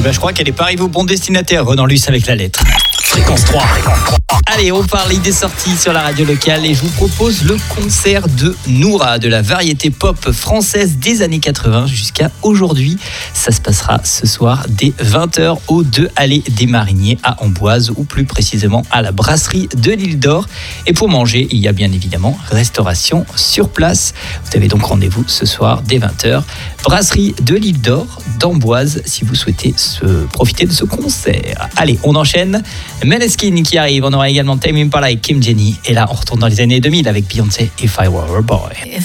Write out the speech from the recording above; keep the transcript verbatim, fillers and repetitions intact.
Eh ben, je crois qu'elle est pas arrivée au bon destinataire, Renan Luce avec la lettre. Fréquence trois. Allez, on parle des sorties sur la radio locale et je vous propose le concert de Noura, de la variété pop française des années quatre-vingts jusqu'à aujourd'hui. Ça se passera ce soir dès vingt heures au deux allées des Mariniers à Amboise, ou plus précisément à la brasserie de l'Île d'Or. Et pour manger, il y a bien évidemment restauration sur place. Vous avez donc rendez-vous ce soir dès vingt heures. Brasserie de l'Île d'Or d'Amboise si vous souhaitez se profiter de ce concert. Allez, on enchaîne. Måneskin qui arrive. On aura également Tame Impala et Kim Jenny. Et là, on retourne dans les années deux mille avec Beyoncé, If I Were a Boy.